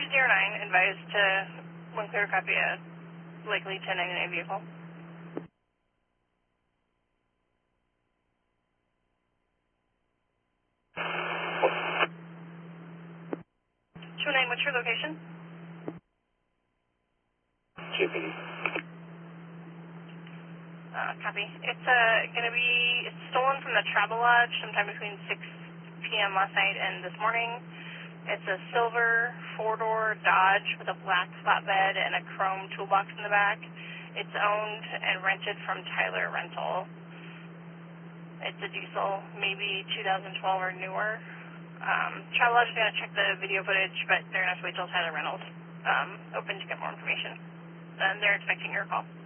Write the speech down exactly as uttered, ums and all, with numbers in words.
zero nine, advised to one clear copy a likely ten ninety-nine vehicle. two nine, what's your location? J P D. Uh, copy. It's uh, going to be it's stolen from the Travelodge sometime between six p m last night and this morning. It's a silver four-door Dodge with a black flatbed and a chrome toolbox in the back. It's owned and rented from Tyler Rental. It's a diesel, maybe two thousand twelve or newer. Um, Travelodge is going to check the video footage, but they're going to have to wait till Tyler Rentals um, open to get more information. And they're expecting your call.